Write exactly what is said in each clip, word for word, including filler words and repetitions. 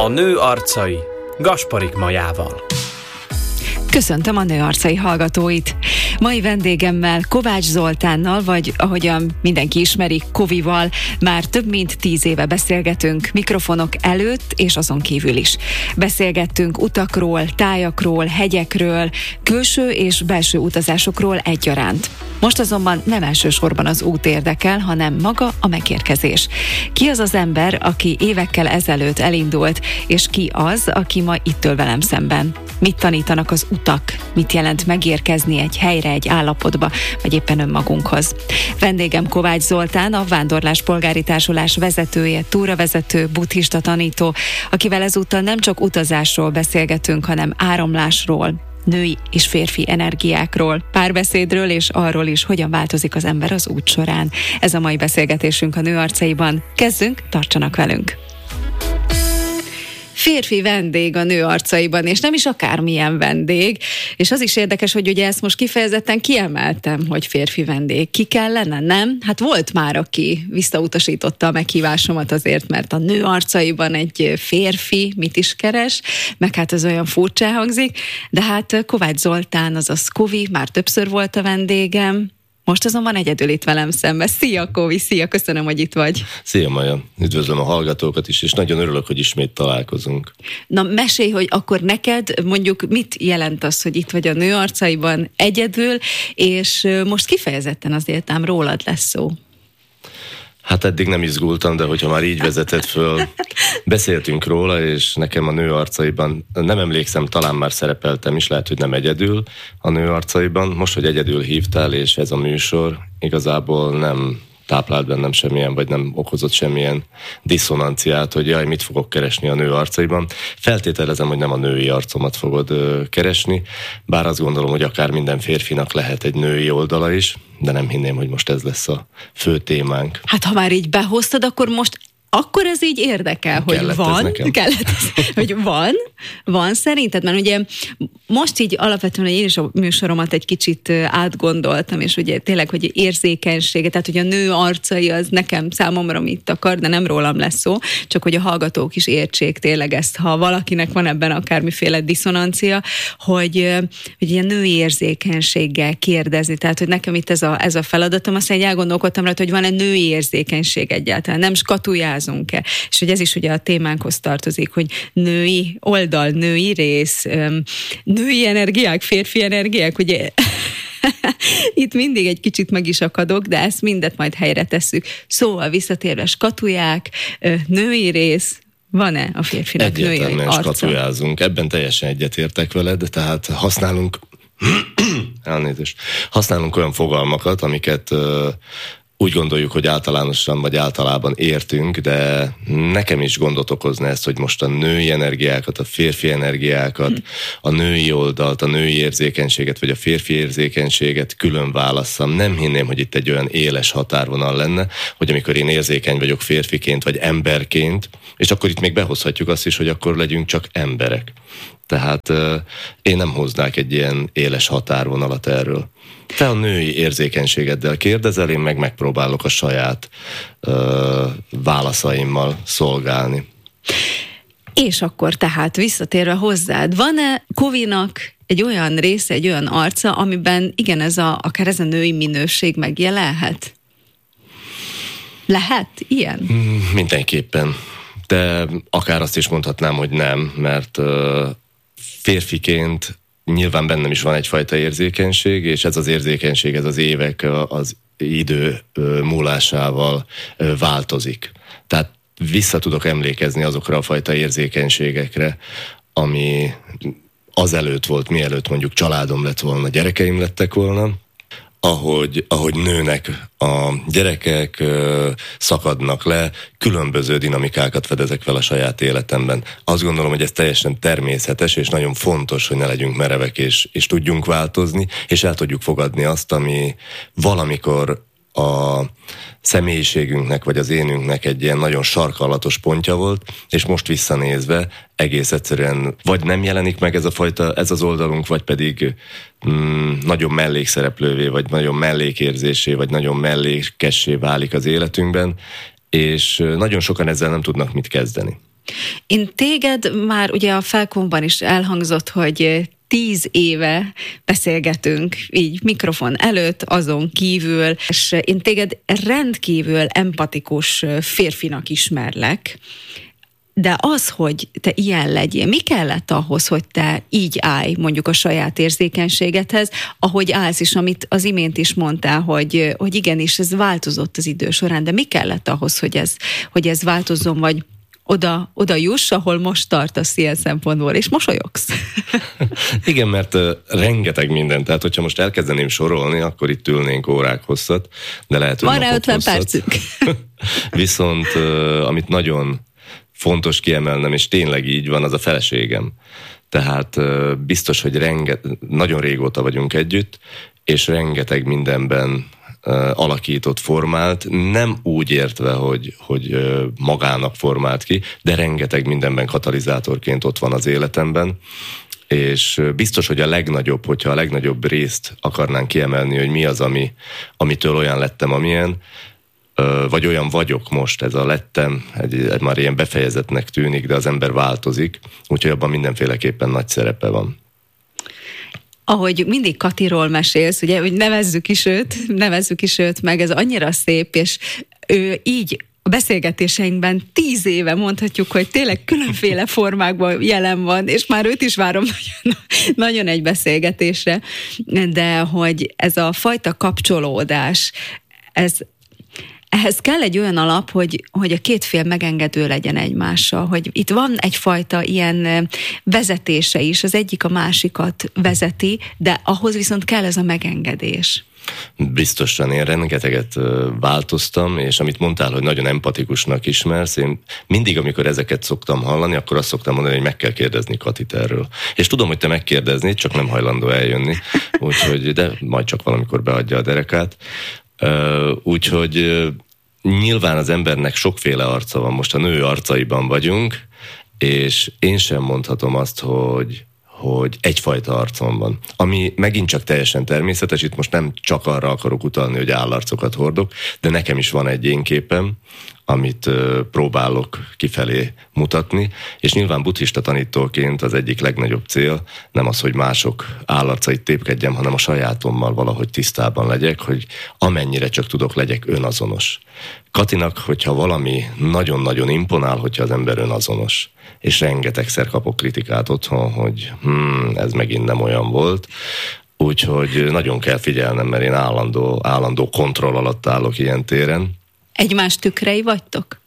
A nő arcai Gasparik Majával. Köszöntöm a Nő arcai hallgatóit! Mai vendégemmel, Kovács Zoltánnal, vagy ahogyan mindenki ismeri, Kovival már több mint tíz éve beszélgetünk mikrofonok előtt és azon kívül is. Beszélgettünk utakról, tájakról, hegyekről, külső és belső utazásokról egyaránt. Most azonban nem elsősorban az út érdekel, hanem maga a megérkezés. Ki az az ember, aki évekkel ezelőtt elindult, és ki az, aki ma itt ül velem szemben? Mit tanítanak az utak? Mit jelent megérkezni egy helyre, egy állapotba, vagy éppen önmagunkhoz? Vendégem Kovács Zoltán, a Vándorlás Polgári Társulás vezetője, túravezető, buddhista tanító, akivel ezúttal nem csak utazásról beszélgetünk, hanem áramlásról, női és férfi energiákról, párbeszédről és arról is, hogyan változik az ember az út során. Ez a mai beszélgetésünk a Nő arcaiban. Kezdünk, tartsanak velünk! Férfi vendég a Nő arcaiban, és nem is akármilyen vendég, és az is érdekes, hogy ugye ezt most kifejezetten kiemeltem, hogy férfi vendég. Ki kellene, nem? Hát volt már, aki visszautasította a meghívásomat azért, mert a Nő arcaiban egy férfi mit is keres, meg hát ez olyan furcsa hangzik, de hát Kovács Zoltán, azaz Kovi, már többször volt a vendégem. Most azonban egyedül itt velem szemben. Szia, Kovi, szia, köszönöm, hogy itt vagy. Szia, Maja, üdvözlöm a hallgatókat is, és nagyon örülök, hogy ismét találkozunk. Na, mesélj, hogy akkor neked mondjuk mit jelent az, hogy itt vagy a Nő arcaiban egyedül, és most kifejezetten azért ám rólad lesz szó. Hát eddig nem izgultam, de hogyha már így vezetett föl, beszéltünk róla, és nekem a Nő arcaiban, nem emlékszem, talán már szerepeltem is, lehet, hogy nem egyedül a Nő arcaiban. Most, hogy egyedül hívtál, és ez a műsor igazából nem táplált bennem semmilyen, vagy nem okozott semmilyen diszonanciát, hogy jaj, mit fogok keresni a Nő arcaiban. Feltételezem, hogy nem a női arcomat fogod ö, keresni, bár azt gondolom, hogy akár minden férfinak lehet egy női oldala is, de nem hinném, hogy most ez lesz a fő témánk. Hát ha már így behoztad, akkor most akkor ez így érdekel, hogy kellett van, kellett ez, hogy van, van szerinted, mert ugye most így alapvetően én is a műsoromat egy kicsit átgondoltam, és ugye tényleg, hogy érzékenysége, tehát hogy a nő arcai az nekem számomra mit akar, de nem rólam lesz szó, csak hogy a hallgatók is értsék tényleg ezt, ha valakinek van ebben akármiféle diszonancia, hogy, hogy ilyen női érzékenységgel kérdezni, tehát hogy nekem itt ez a, ez a feladatom, aztán elgondolkodtam rá, hogy van egy női érzékenység egyáltalán, nem skatujál el. És hogy ez is ugye a témánkhoz tartozik, hogy női oldal, női rész, női energiák, férfi energiák, ugye itt mindig egy kicsit meg is akadok, de ezt mindet majd helyre tesszük. Szóval visszatérve, skatuják, női rész, van-e a férfinak női arca? Egyértelműen skatujázunk, ebben teljesen egyetértek veled, tehát használunk elnézést, használunk olyan fogalmakat, amiket úgy gondoljuk, hogy általánosan vagy általában értünk, de nekem is gondot okozna ezt, hogy most a női energiákat, a férfi energiákat, hmm. a női oldalt, a női érzékenységet, vagy a férfi érzékenységet külön válasszam. Nem hinném, hogy itt egy olyan éles határvonal lenne, hogy amikor én érzékeny vagyok férfiként, vagy emberként, és akkor itt még behozhatjuk azt is, hogy akkor legyünk csak emberek. Tehát uh, én nem hoznák egy ilyen éles határvonalat erről. Te a női érzékenységeddel kérdezel, én meg megpróbálok a saját uh, válaszaimmal szolgálni. És akkor tehát visszatérve hozzád, van-e Kovinak egy olyan része, egy olyan arca, amiben igen, ez a, akár ez a női minőség megjelenhet? Lehet ilyen? Mindenképpen. De akár azt is mondhatnám, hogy nem, mert uh, férfiként nyilván bennem is van egyfajta érzékenység, és ez az érzékenység, ez az évek, az idő múlásával változik. Tehát vissza tudok emlékezni azokra a fajta érzékenységekre, ami azelőtt volt, mielőtt mondjuk családom lett volna, gyerekeim lettek volna, ahogy, ahogy nőnek a gyerekek, ö, szakadnak le, különböző dinamikákat fedezek fel a saját életemben. Azt gondolom, hogy ez teljesen természetes, és nagyon fontos, hogy ne legyünk merevek, és, és tudjunk változni, és el tudjuk fogadni azt, ami valamikor a személyiségünknek, vagy az énünknek egy ilyen nagyon sarkallatos pontja volt, és most visszanézve egész egyszerűen vagy nem jelenik meg ez a fajta, ez az oldalunk, vagy pedig mm, nagyon mellékszereplővé, vagy nagyon mellékérzésé, vagy nagyon mellékessé válik az életünkben, és nagyon sokan ezzel nem tudnak mit kezdeni. Én téged már ugye a Felkonban is elhangzott, hogy tíz éve beszélgetünk így mikrofon előtt, azon kívül, és én téged rendkívül empatikus férfinak ismerlek, de az, hogy te ilyen legyél, mi kellett ahhoz, hogy te így állj mondjuk a saját érzékenységedhez, ahogy állsz is, amit az imént is mondtál, hogy, hogy igenis ez változott az idő során, de mi kellett ahhoz, hogy ez, hogy ez változzon, vagy oda, oda juss, ahol most tartasz ilyen szempontból, és mosolyogsz. Igen, mert uh, rengeteg minden, tehát hogyha most elkezdeném sorolni, akkor itt ülnénk órák hosszat, de lehet, hogy van rá ötven percünk. Viszont uh, amit nagyon fontos kiemelnem, és tényleg így van, az a feleségem. Tehát uh, biztos, hogy renge, nagyon régóta vagyunk együtt, és rengeteg mindenben uh, alakított, formált, nem úgy értve, hogy, hogy uh, magának formált ki, de rengeteg mindenben katalizátorként ott van az életemben, és biztos, hogy a legnagyobb, hogyha a legnagyobb részt akarnánk kiemelni, hogy mi az, ami, amitől olyan lettem, amilyen, vagy olyan vagyok most, ez a lettem, egy, egy már ilyen befejezetnek tűnik, de az ember változik, úgyhogy abban mindenféleképpen nagy szerepe van. Ahogy mindig Katiról mesélsz, ugye, hogy nevezzük is őt, nevezzük is őt meg, ez annyira szép, és ő így a beszélgetéseinkben tíz éve mondhatjuk, hogy tényleg különféle formákban jelen van, és már őt is várom nagyon, nagyon egy beszélgetésre, de hogy ez a fajta kapcsolódás, ez ehhez kell egy olyan alap, hogy, hogy a két fél megengedő legyen egymással, hogy itt van egyfajta ilyen vezetése is, az egyik a másikat vezeti, de ahhoz viszont kell ez a megengedés. Biztosan, én rengeteget változtam, és amit mondtál, hogy nagyon empatikusnak ismersz, én mindig, amikor ezeket szoktam hallani, akkor azt szoktam mondani, hogy meg kell kérdezni Katit erről. És tudom, hogy te megkérdezni, csak nem hajlandó eljönni, úgyhogy, de majd csak valamikor beadja a derekát. Uh, úgyhogy uh, nyilván az embernek sokféle arca van, most a nő arcaiban vagyunk, és én sem mondhatom azt, hogy, hogy egyfajta arcom van. Ami megint csak teljesen természetes, itt most nem csak arra akarok utalni, hogy állarcokat hordok, de nekem is van egy én képem, amit uh, próbálok kifelé mutatni, és nyilván buddhista tanítóként az egyik legnagyobb cél nem az, hogy mások állarcait tépkedjem, hanem a sajátommal valahogy tisztában legyek, hogy amennyire csak tudok, legyek önazonos. Katinak, hogyha valami nagyon-nagyon imponál, hogyha az ember önazonos, és rengetegszer kapok kritikát otthon, hogy hmm, ez megint nem olyan volt, úgyhogy nagyon kell figyelnem, mert én állandó, állandó kontroll alatt állok ilyen téren. Egymás tükrei vagytok?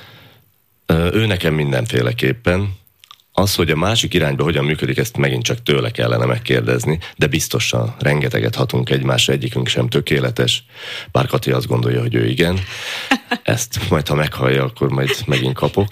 Ő nekem mindenféleképpen. Az, hogy a másik irányba hogyan működik, ezt megint csak tőle kellene megkérdezni, de biztosan rengeteget hatunk egymásra, egyikünk sem tökéletes. Bár Kati azt gondolja, hogy ő igen. Ezt majd, ha meghallja, akkor majd megint kapok.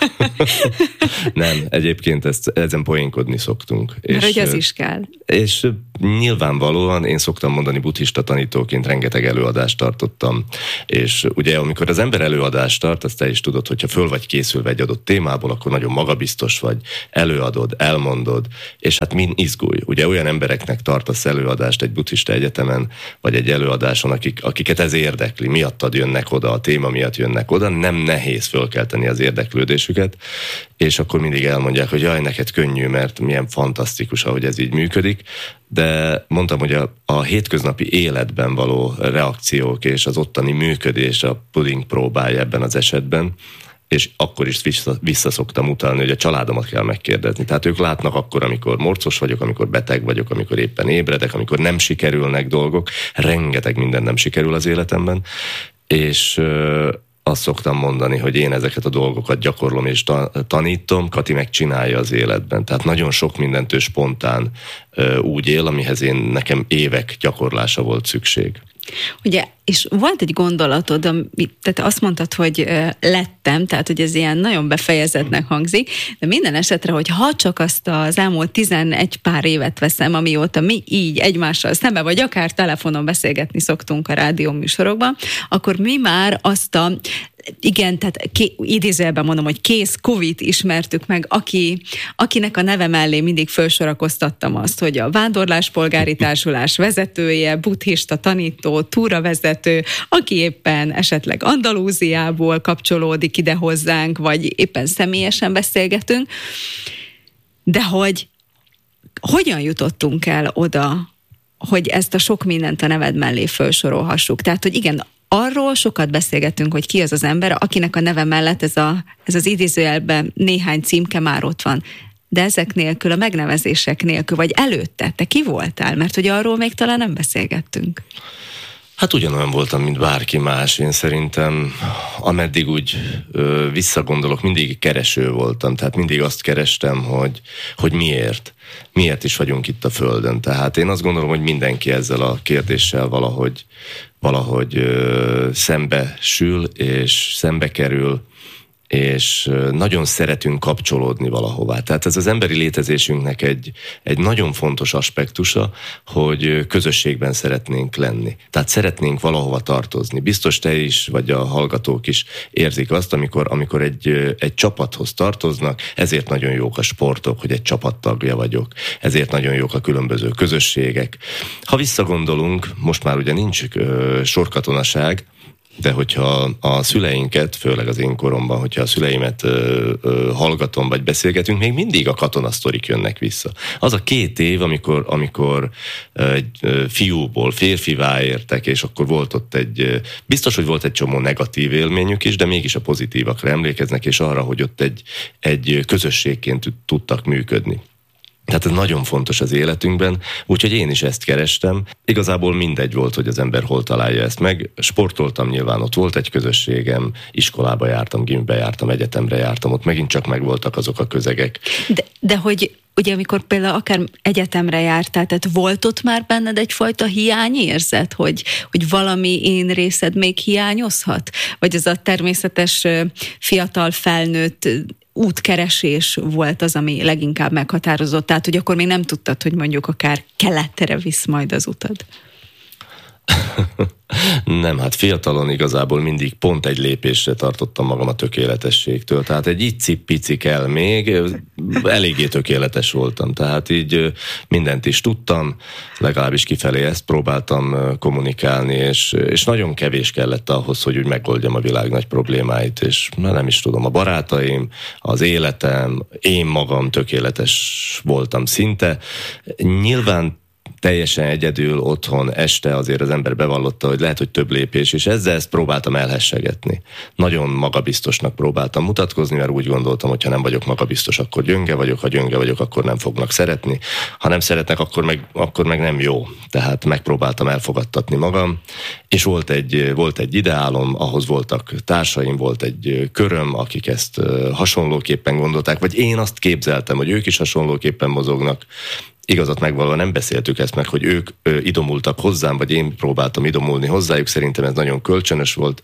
Nem, egyébként ezt, ezen poénkodni szoktunk. Mert hogy az is kell. És nyilvánvalóan én szoktam mondani, buddhista tanítóként rengeteg előadást tartottam, és ugye amikor az ember előadást tart, azt te is tudod, hogyha föl vagy készülve egy adott témából, akkor nagyon magabiztos vagy, előadod, elmondod, és hát mind izgulj. Ugye olyan embereknek tartasz előadást egy buddhista egyetemen, vagy egy előadáson, akik, akiket ez érdekli, miattad jönnek oda, a téma miatt jönnek oda, nem nehéz fölkelteni az érdeklődésüket, és akkor mindig elmondják, hogy jaj, neked könnyű, mert milyen fantasztikus, ahogy ez így működik, de mondtam, hogy a, a hétköznapi életben való reakciók és az ottani működés a puding próbálja ebben az esetben, és akkor is vissza, vissza szoktam utalni, hogy a családomat kell megkérdezni. Tehát ők látnak akkor, amikor morcos vagyok, amikor beteg vagyok, amikor éppen ébredek, amikor nem sikerülnek dolgok, rengeteg minden nem sikerül az életemben, és ö, azt szoktam mondani, hogy én ezeket a dolgokat gyakorlom és ta- tanítom, Kati meg csinálja az életben. Tehát nagyon sok mindent ő spontán ö, úgy él, amihez én nekem évek gyakorlása volt szükség. Ugye, és volt egy gondolatod, amit, tehát azt mondtad, hogy lettem, tehát hogy ez ilyen nagyon befejezetnek hangzik, de minden esetre, hogy ha csak azt az elmúlt tizenegy pár évet veszem, amióta mi így egymással szembe, vagy akár telefonon beszélgetni szoktunk a rádió műsorokban, akkor mi már azt a igen, tehát ké, idézőjelben mondom, hogy kész Covid ismertük meg, aki, akinek a neve mellé mindig felsorakoztattam azt, hogy a Vándorláspolgári Társulás vezetője, buddhista tanító, túravezető, aki éppen esetleg Andalúziából kapcsolódik ide hozzánk, vagy éppen személyesen beszélgetünk, de hogy hogyan jutottunk el oda, hogy ezt a sok mindent a neved mellé felsorolhassuk. Tehát, hogy igen, arról sokat beszélgetünk, hogy ki az az ember, akinek a neve mellett ez, a, ez az idézőjelben néhány címke már ott van. De ezek nélkül, a megnevezések nélkül, vagy előtte, te ki voltál? Mert hogy arról még talán nem beszélgettünk. Hát ugyanolyan voltam, mint bárki más. Én szerintem, ameddig úgy ö, visszagondolok, mindig kereső voltam. Tehát mindig azt kerestem, hogy, hogy miért. Miért is vagyunk itt a Földön. Tehát én azt gondolom, hogy mindenki ezzel a kérdéssel valahogy, valahogy ö, szembesül, és szembe kerül, és nagyon szeretünk kapcsolódni valahová. Tehát ez az emberi létezésünknek egy, egy nagyon fontos aspektusa, hogy közösségben szeretnénk lenni. Tehát szeretnénk valahova tartozni. Biztos te is, vagy a hallgatók is érzik azt, amikor, amikor egy, egy csapathoz tartoznak, ezért nagyon jók a sportok, hogy egy csapattagja vagyok. Ezért nagyon jók a különböző közösségek. Ha visszagondolunk, most már ugye nincs ö, sorkatonaság, de hogyha a szüleinket, főleg az én koromban, hogyha a szüleimet ö, ö, hallgatom, vagy beszélgetünk, még mindig a katonasztorik jönnek vissza. Az a két év, amikor, amikor egy ö, fiúból férfivá értek, és akkor volt ott egy, ö, biztos, hogy volt egy csomó negatív élményük is, de mégis a pozitívakra emlékeznek, és arra, hogy ott egy, egy közösségként tudtak működni. Tehát ez nagyon fontos az életünkben, úgyhogy én is ezt kerestem. Igazából mindegy volt, hogy az ember hol találja ezt meg. Sportoltam nyilván, ott volt egy közösségem, iskolába jártam, gimbe jártam, egyetemre jártam, ott megint csak megvoltak azok a közegek. De, de hogy ugye amikor például akár egyetemre jártál, tehát volt ott már benned egyfajta hiányérzet, hogy, hogy valami én részed még hiányozhat? Vagy ez a természetes fiatal felnőtt útkeresés volt az, ami leginkább meghatározott, tehát hogy akkor még nem tudtad, hogy mondjuk akár keletre visz majd az utad? Nem, hát fiatalon igazából mindig pont egy lépésre tartottam magam a tökéletességtől. Tehát egy icipici kell még, eléggé tökéletes voltam. Tehát így mindent is tudtam, legalábbis kifelé ezt próbáltam kommunikálni, és, és nagyon kevés kellett ahhoz, hogy úgy megoldjam a világ nagy problémáit, és nem is tudom, a barátaim, az életem, én magam tökéletes voltam szinte. Nyilván teljesen egyedül otthon este azért az ember bevallotta, hogy lehet, hogy több lépés, és ezzel ezt próbáltam elhessegetni. Nagyon magabiztosnak próbáltam mutatkozni, mert úgy gondoltam, hogy ha nem vagyok magabiztos, akkor gyönge vagyok, ha gyönge vagyok, akkor nem fognak szeretni. Ha nem szeretnek, akkor meg, akkor meg nem jó. Tehát megpróbáltam elfogadtatni magam, és volt egy, volt egy ideálom, ahhoz voltak társaim, volt egy köröm, akik ezt hasonlóképpen gondolták, vagy én azt képzeltem, hogy ők is hasonlóképpen mozognak. Igazat megvalóan nem beszéltük ezt meg, hogy ők ö, idomultak hozzám, vagy én próbáltam idomulni hozzájuk, szerintem ez nagyon kölcsönös volt,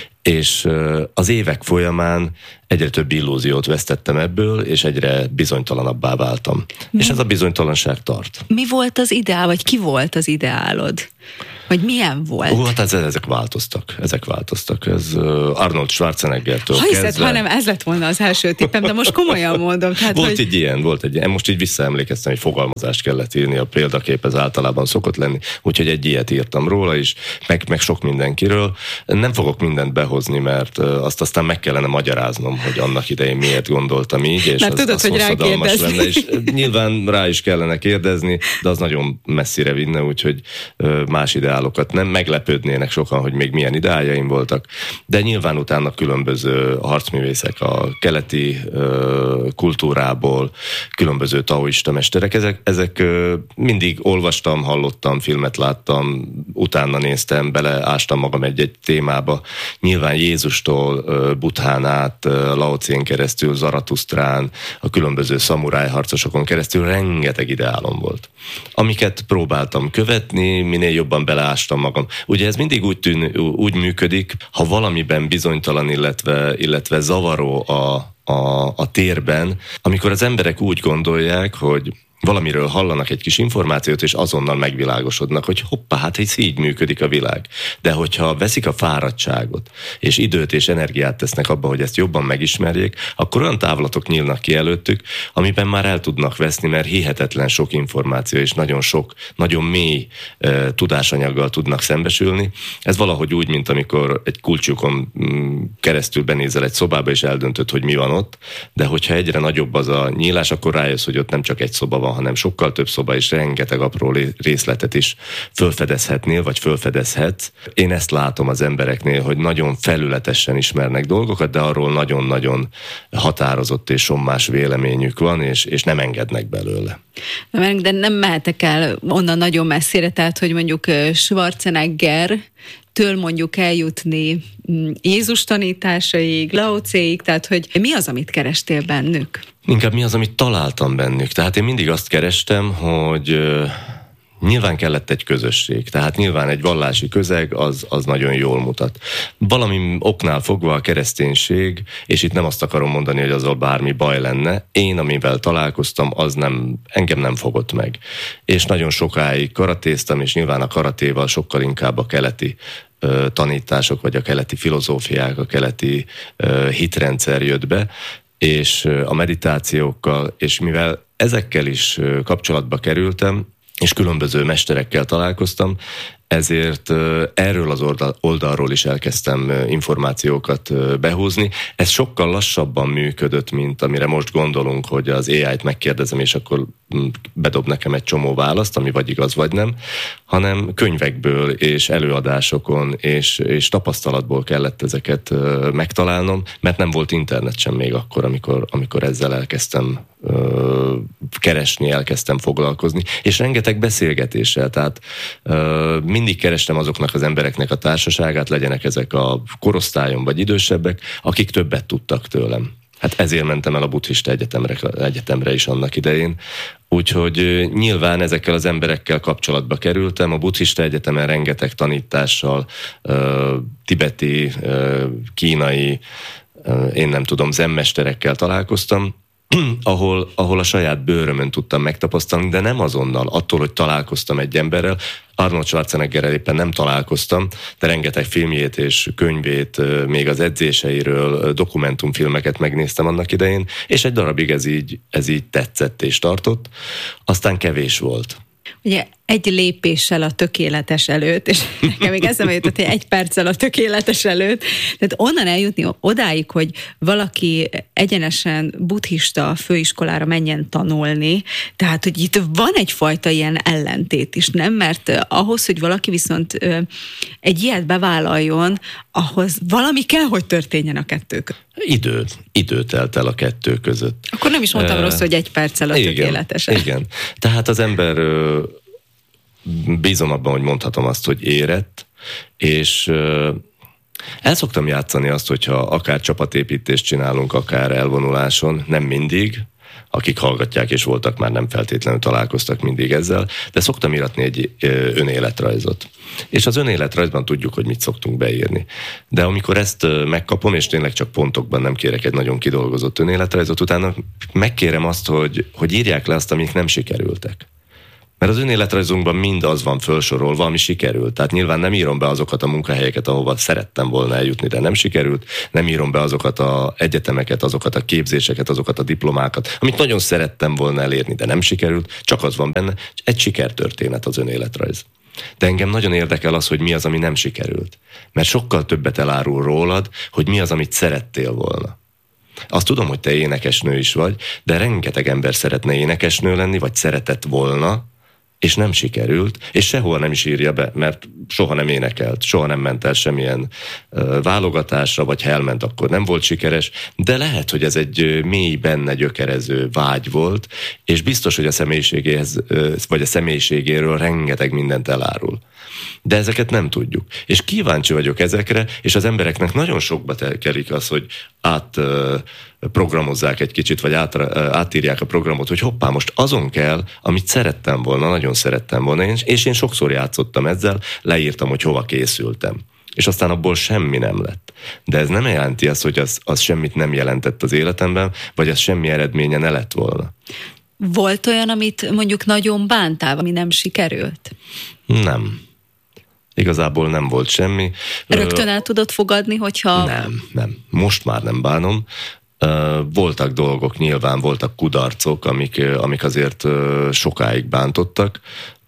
és ö, az évek folyamán egyre több illúziót vesztettem ebből, és egyre bizonytalanabbá váltam. Mi? És ez a bizonytalanság tart. Mi volt az ideál, vagy ki volt az ideálod? Vagy milyen volt? Ó, hát ezek változtak, ezek változtak. Ez uh, Arnold Schwarzeneggertől kezdve. Hiszed, hanem ez lett volna az első tippem, de most komolyan mondom. Tehát, volt hogy... egy ilyen, volt egy ilyen. Most így visszaemlékeztem, hogy fogalmazást kellett írni, a példakép ez általában szokott lenni, úgyhogy egy ilyet írtam róla is, meg, meg sok mindenkiről. Nem fogok mindent behozni, mert azt aztán meg kellene magyaráznom, hogy annak idején miért gondoltam így, és mert az, tudod, az hogy hosszadalmas lenne, és nyilván rá is kellene kérdezni, de az nagyon messzire vinne, úgyhogy más ideálokat nem meglepődnének sokan, hogy még milyen ideájaim voltak, de nyilván utána különböző harcművészek a keleti ö, kultúrából, különböző taoista mesterek, ezek, ezek ö, mindig olvastam, hallottam, filmet láttam, utána néztem, beleástam magam egy-egy témába, nyilván Jézustól, ö, Buddhán át, ö, Lao Tsén keresztül, Zaratusztrán, a különböző szamuráj harcosokon keresztül rengeteg ideálom volt, amiket próbáltam követni, minél jobban beleástam magam. Ugye ez mindig úgy, tűn, úgy működik, ha valamiben bizonytalan, illetve, illetve zavaró a, a, a térben, amikor az emberek úgy gondolják, hogy valamiről hallanak egy kis információt, és azonnal megvilágosodnak, hogy hoppá, hát ez így működik a világ. De hogyha veszik a fáradtságot, és időt és energiát tesznek abba, hogy ezt jobban megismerjék, akkor olyan távlatok nyílnak ki előttük, amiben már el tudnak veszni, mert hihetetlen sok információ, és nagyon sok, nagyon mély e, tudásanyaggal tudnak szembesülni. Ez valahogy úgy, mint amikor egy kulcsukon mm, keresztül benézel egy szobába, és eldöntöd, hogy mi van ott, de hogyha egyre nagyobb az a nyílás, akkor rájössz, hogy ott nem csak egy szoba van, hanem sokkal több szoba, és rengeteg apró részletet is fölfedezhetnél, vagy fölfedezhetsz. Én ezt látom az embereknél, hogy nagyon felületesen ismernek dolgokat, de arról nagyon-nagyon határozott és sommás véleményük van, és, és nem engednek belőle. De nem mehetek el onnan nagyon messzire, tehát, hogy mondjuk Schwarzenegger től mondjuk eljutni Jézus tanításaig, Lao Tse-ig, tehát hogy mi az, amit kerestél bennük? Inkább mi az, amit találtam bennük. Tehát én mindig azt kerestem, hogy nyilván kellett egy közösség, tehát nyilván egy vallási közeg az, az nagyon jól mutat. Valami oknál fogva a kereszténység, és itt nem azt akarom mondani, hogy azzal bármi baj lenne, én, amivel találkoztam, az nem, engem nem fogott meg. És nagyon sokáig karatéztam, és nyilván a karatéval sokkal inkább a keleti ö, tanítások, vagy a keleti filozófiák, a keleti ö, hitrendszer jött be, és ö, a meditációkkal, és mivel ezekkel is ö, kapcsolatba kerültem, és különböző mesterekkel találkoztam, ezért erről az oldalról is elkezdtem információkat behúzni. Ez sokkal lassabban működött, mint amire most gondolunk, hogy az á í-t megkérdezem, és akkor bedob nekem egy csomó választ, ami vagy igaz, vagy nem, hanem könyvekből és előadásokon és, és tapasztalatból kellett ezeket megtalálnom, mert nem volt internet sem még akkor, amikor, amikor ezzel elkezdtem ö, keresni, elkezdtem foglalkozni, és rengeteg beszélgetéssel, tehát ö, mindig kerestem azoknak az embereknek a társaságát, legyenek ezek a korosztályon vagy idősebbek, akik többet tudtak tőlem. Hát ezért mentem el a buddhista egyetemre, egyetemre is annak idején. Úgyhogy nyilván ezekkel az emberekkel kapcsolatba kerültem. A buddhista egyetemen rengeteg tanítással, tibeti, kínai, én nem tudom, zenmesterekkel találkoztam, ahol, ahol a saját bőrömön tudtam megtapasztalni, de nem azonnal, attól, hogy találkoztam egy emberrel. Arnold Schwarzeneggerrel éppen nem találkoztam, de rengeteg filmjét és könyvét, még az edzéseiről, dokumentumfilmeket megnéztem annak idején, és egy darabig ez így, ez így tetszett és tartott. Aztán kevés volt. Ugye egy lépéssel a tökéletes előtt, és nekem még eszembe jutott, hogy egy perccel a tökéletes előtt, tehát onnan eljutni odáig, hogy valaki egyenesen buddhista főiskolára menjen tanulni, tehát, hogy itt van egyfajta ilyen ellentét is, nem? Mert ahhoz, hogy valaki viszont egy ilyet bevállaljon, ahhoz valami kell, hogy történjen a kettő között. Idő, idő telt el a kettő között. Akkor nem is mondtam uh, rossz, hogy egy perccel a igen, tökéletes. Igen, tehát az ember bízom abban, hogy mondhatom azt, hogy érett, és el szoktam játszani azt, hogyha akár csapatépítést csinálunk, akár elvonuláson, nem mindig, akik hallgatják és voltak, már nem feltétlenül találkoztak mindig ezzel, de szoktam íratni egy önéletrajzot. És az önéletrajzban tudjuk, hogy mit szoktunk beírni. De amikor ezt megkapom, és tényleg csak pontokban nem kérek egy nagyon kidolgozott önéletrajzot, utána megkérem azt, hogy, hogy írják le azt, amik nem sikerültek. Mert az önéletrajzunkban mind az van felsorolva, ami sikerült. Tehát nyilván nem írom be azokat a munkahelyeket, ahova szerettem volna eljutni, de nem sikerült. Nem írom be azokat az egyetemeket, azokat a képzéseket, azokat a diplomákat, amit nagyon szerettem volna elérni, de nem sikerült. Csak az van benne, egy sikertörténet az önéletrajz. De engem nagyon érdekel az, hogy mi az, ami nem sikerült. Mert sokkal többet elárul rólad, hogy mi az, amit szerettél volna. Azt tudom, hogy te énekesnő is vagy, de rengeteg ember szeretne énekesnő lenni, vagy szeretett volna, és nem sikerült, és sehol nem is írja be, mert soha nem énekelt, soha nem ment el semmilyen uh, válogatásra, vagy ha elment, akkor nem volt sikeres, de lehet, hogy ez egy uh, mély benne gyökerező vágy volt, és biztos, hogy a személyiségéhez, uh, vagy a személyiségéről rengeteg mindent elárul. De ezeket nem tudjuk. És kíváncsi vagyok ezekre, és az embereknek nagyon sokba telik az, hogy átprogramozzák egy kicsit, vagy át, átírják a programot, hogy hoppá, most azon kell, amit szerettem volna, nagyon szerettem volna, és én sokszor játszottam ezzel, leírtam, hogy hova készültem. És aztán abból semmi nem lett. De ez nem jelenti azt, hogy az, az semmit nem jelentett az életemben, vagy az semmi eredménye ne lett volna. Volt olyan, amit mondjuk nagyon bántál, ami nem sikerült? Nem. Igazából nem volt semmi. Rögtön el tudod fogadni, hogyha... Nem, nem. Most már nem bánom. Voltak dolgok, nyilván voltak kudarcok, amik, amik azért sokáig bántottak,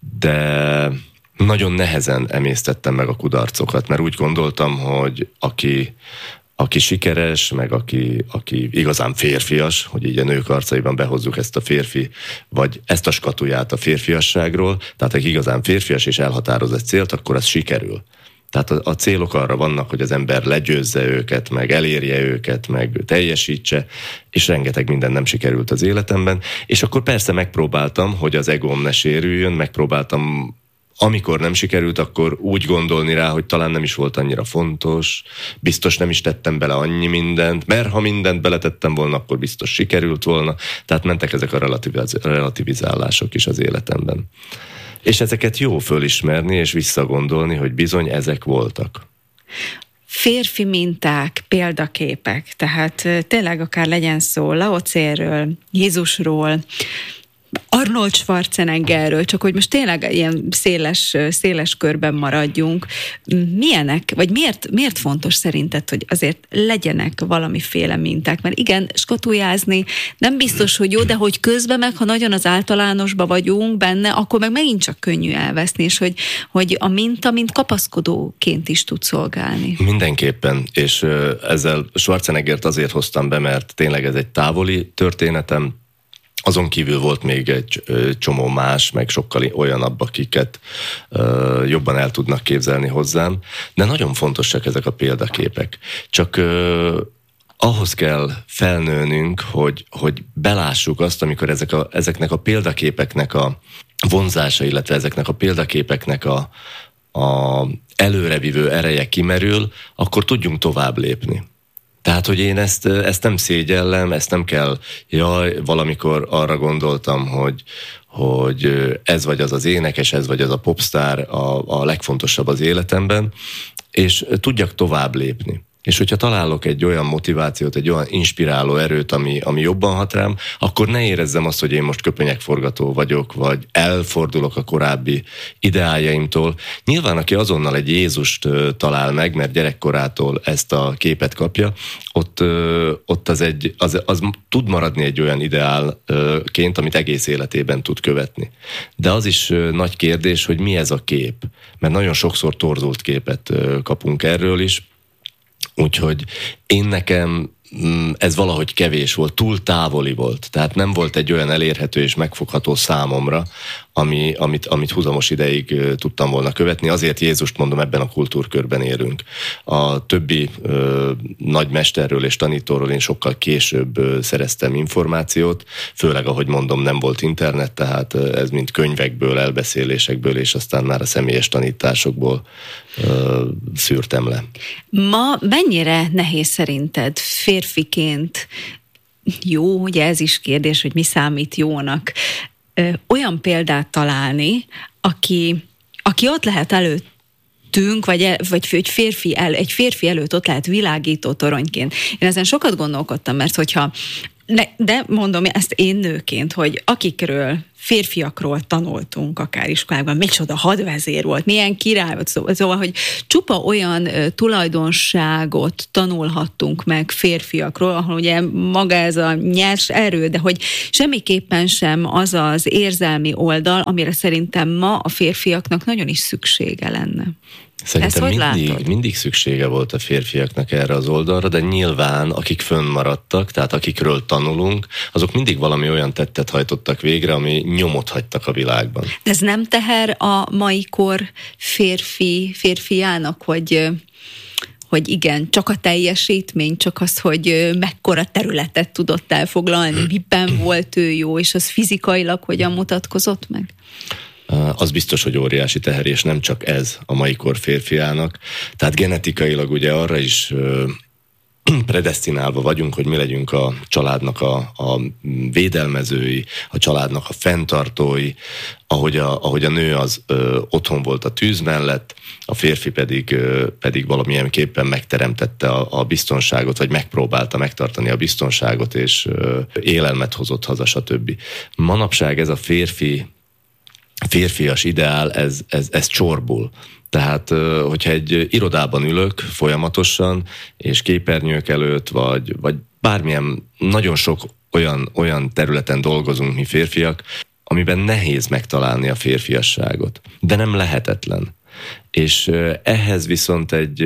de nagyon nehezen emésztettem meg a kudarcokat, mert úgy gondoltam, hogy aki, aki sikeres, meg aki, aki igazán férfias, hogy így a nők arcaiban behozzuk ezt a férfi, vagy ezt a skatuját a férfiasságról, tehát aki igazán férfias és elhatároz egy célt, akkor ez sikerül. Tehát a, a célok arra vannak, hogy az ember legyőzze őket, meg elérje őket, meg teljesítse, és rengeteg minden nem sikerült az életemben. És akkor persze megpróbáltam, hogy az egóm ne sérüljön, megpróbáltam, amikor nem sikerült, akkor úgy gondolni rá, hogy talán nem is volt annyira fontos, biztos nem is tettem bele annyi mindent, mert ha mindent beletettem volna, akkor biztos sikerült volna. Tehát mentek ezek a relativiz- relativizálások is az életemben. És ezeket jó fölismerni és visszagondolni, hogy bizony ezek voltak. Férfi minták, példaképek, tehát tényleg akár legyen szó Lao Tse-ről, Jézusról, Arnold Schwarzeneggerről, csak hogy most tényleg ilyen széles, széles körben maradjunk. Milyenek, vagy miért, miért fontos szerinted, hogy azért legyenek valamiféle minták? Mert igen, skatujázni nem biztos, hogy jó, de hogy közben meg, ha nagyon az általánosba vagyunk benne, akkor meg megint csak könnyű elveszni, és hogy, hogy a minta, mint kapaszkodóként is tud szolgálni. Mindenképpen, és ezzel Schwarzeneggert azért hoztam be, mert tényleg ez egy távoli történetem. Azon kívül volt még egy csomó más, meg sokkal olyanabb, akiket uh, jobban el tudnak képzelni hozzám, de nagyon fontosak ezek a példaképek. Csak uh, ahhoz kell felnőnünk, hogy, hogy belássuk azt, amikor ezek a, ezeknek a példaképeknek a vonzása, illetve ezeknek a példaképeknek a, a előrevívő ereje kimerül, akkor tudjunk tovább lépni. Tehát, hogy én ezt, ezt nem szégyellem, ezt nem kell, jaj, valamikor arra gondoltam, hogy, hogy ez vagy az az énekes, ez vagy az a popstar a, a legfontosabb az életemben, és tudjak tovább lépni. És hogyha találok egy olyan motivációt, egy olyan inspiráló erőt, ami, ami jobban hat rám, akkor ne érezzem azt, hogy én most köpenyekforgató vagyok, vagy elfordulok a korábbi ideájaimtól. Nyilván, aki azonnal egy Jézust talál meg, mert gyerekkorától ezt a képet kapja, ott, ott az, egy, az, az tud maradni egy olyan ideálként, amit egész életében tud követni. De az is nagy kérdés, hogy mi ez a kép. Mert nagyon sokszor torzult képet kapunk erről is. Úgyhogy én nekem ez valahogy kevés volt, túl távoli volt. Tehát nem volt egy olyan elérhető és megfogható számomra, ami, amit, amit húzamos ideig tudtam volna követni. Azért Jézust mondom, ebben a kultúrkörben élünk. A többi ö, nagy mesterről és tanítóról én sokkal később ö, szereztem információt, főleg, ahogy mondom, nem volt internet, tehát ez mind könyvekből, elbeszélésekből, és aztán már a személyes tanításokból ö, szűrtem le. Ma mennyire nehéz szerinted férfiként, jó, ugye ez is kérdés, hogy mi számít jónak, ö, olyan példát találni, aki, aki ott lehet előttünk, vagy, vagy egy, férfi el, egy férfi előtt ott lehet világító toronyként. Én ezen sokat gondolkodtam, mert hogyha, ne, de mondom ezt én nőként, hogy akikről férfiakról tanultunk akár iskolákban, micsoda hadvezér volt, milyen király volt, szóval, szóval hogy csupa olyan uh, tulajdonságot tanulhattunk meg férfiakról, ahol ugye maga ez a nyers erő, de hogy semmiképpen sem az az érzelmi oldal, amire szerintem ma a férfiaknak nagyon is szüksége lenne. Szerintem mindig, mindig szüksége volt a férfiaknak erre az oldalra, de nyilván akik fönnmaradtak, tehát akikről tanulunk, azok mindig valami olyan tettet hajtottak végre, ami nyomot hagytak a világban. De ez nem teher a mai kor férfi, férfiának, hogy, hogy igen, csak a teljesítmény, csak az, hogy mekkora területet tudott elfoglalni, miben volt ő jó, és az fizikailag hogyan mutatkozott meg? Az biztos, hogy óriási teher, és nem csak ez a mai kor férfiának. Tehát genetikailag ugye arra is predesztinálva vagyunk, hogy mi legyünk a családnak a, a védelmezői, a családnak a fenntartói, ahogy a, ahogy a nő az ö, otthon volt a tűz mellett, a férfi pedig, ö, pedig valamilyenképpen megteremtette a, a biztonságot, vagy megpróbálta megtartani a biztonságot, és ö, élelmet hozott haza, stb. Manapság ez a férfi, férfias ideál, ez, ez, ez csorbul. Tehát, hogyha egy irodában ülök folyamatosan, és képernyők előtt, vagy, vagy bármilyen, nagyon sok olyan, olyan területen dolgozunk mi férfiak, amiben nehéz megtalálni a férfiasságot. De nem lehetetlen. És ehhez viszont egy,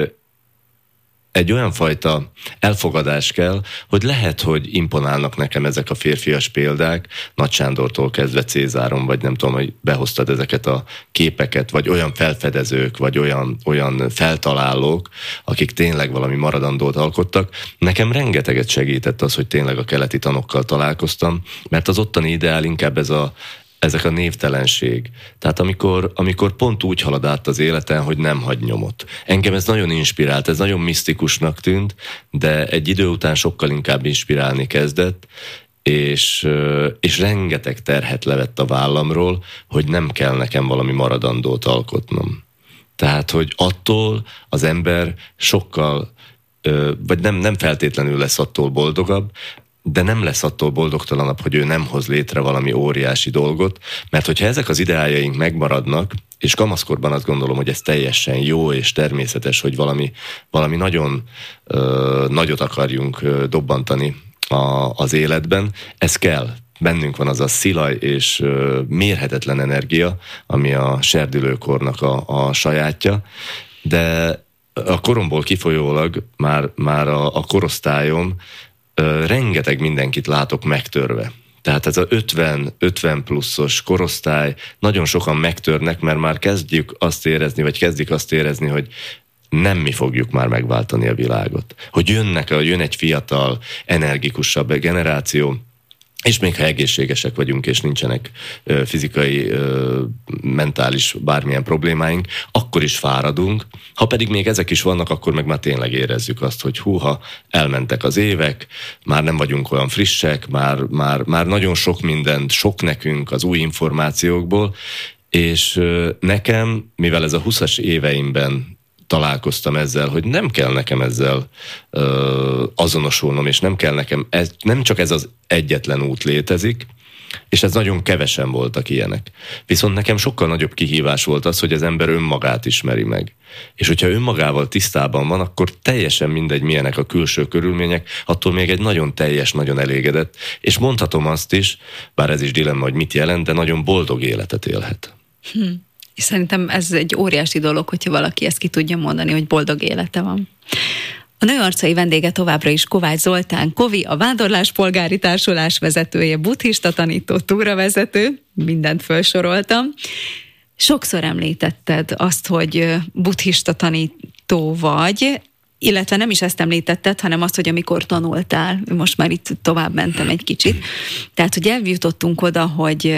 egy olyan fajta elfogadás kell, hogy lehet, hogy imponálnak nekem ezek a férfias példák, Nagy Sándortól kezdve Cézáron, vagy nem tudom, hogy behoztad ezeket a képeket, vagy olyan felfedezők, vagy olyan, olyan feltalálók, akik tényleg valami maradandót alkottak. Nekem rengeteget segített az, hogy tényleg a keleti tanokkal találkoztam, mert az ottani ideál inkább ez a ezek a névtelenség. Tehát amikor, amikor pont úgy halad át az életen, hogy nem hagy nyomot. Engem ez nagyon inspirált, ez nagyon misztikusnak tűnt, de egy idő után sokkal inkább inspirálni kezdett, és, és rengeteg terhet levett a vállamról, hogy nem kell nekem valami maradandót alkotnom. Tehát, hogy attól az ember sokkal, vagy nem, nem feltétlenül lesz attól boldogabb, de nem lesz attól boldogtalanabb, hogy ő nem hoz létre valami óriási dolgot, mert hogyha ezek az ideájaink megmaradnak, és kamaszkorban azt gondolom, hogy ez teljesen jó és természetes, hogy valami, valami nagyon ö, nagyot akarjunk ö, dobbantani a, az életben, ez kell. Bennünk van az a szilaj és ö, mérhetetlen energia, ami a serdülőkornak a, a sajátja, de a koromból kifolyólag már, már a, a korosztályom Ö, rengeteg mindenkit látok megtörve. Tehát ez a ötven pluszos korosztály, nagyon sokan megtörnek, mert már kezdjük azt érezni, vagy kezdik azt érezni, hogy nem mi fogjuk már megváltani a világot. Hogy jönnek, jön egy fiatal, energikusabb generáció, és még ha egészségesek vagyunk, és nincsenek ö, fizikai, ö, mentális bármilyen problémáink, akkor is fáradunk. Ha pedig még ezek is vannak, akkor meg már tényleg érezzük azt, hogy húha, elmentek az évek, már nem vagyunk olyan frissek, már, már, már nagyon sok mindent, sok nekünk az új információkból, és ö, nekem, mivel ez a huszas éveimben találkoztam ezzel, hogy nem kell nekem ezzel ö, azonosulnom, és nem kell nekem, ez, nem csak ez az egyetlen út létezik, és ez nagyon kevesen voltak ilyenek. Viszont nekem sokkal nagyobb kihívás volt az, hogy az ember önmagát ismeri meg. És hogyha önmagával tisztában van, akkor teljesen mindegy, milyenek a külső körülmények, attól még egy nagyon teljes, nagyon elégedett, és mondhatom azt is, bár ez is dilemma, hogy mit jelent, de nagyon boldog életet élhet. Hm. És szerintem ez egy óriási dolog, hogyha valaki ezt ki tudja mondani, hogy boldog élete van. A Nőarcai vendége továbbra is Kovács Zoltán Kovi, a Vándorláspolgári Társulás vezetője, buddhista tanító, túravezető, mindent felsoroltam. Sokszor említetted azt, hogy buddhista tanító vagy, illetve nem is ezt említetted, hanem azt, hogy amikor tanultál, most már itt tovább mentem egy kicsit. Tehát, hogy eljutottunk oda, hogy